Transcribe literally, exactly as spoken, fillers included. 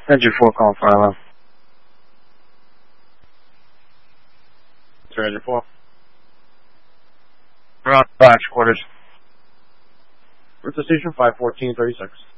Engine four, calling fire alarm. Sir, Engine four. We're on box quarters. Route to station five fourteen thirty-six.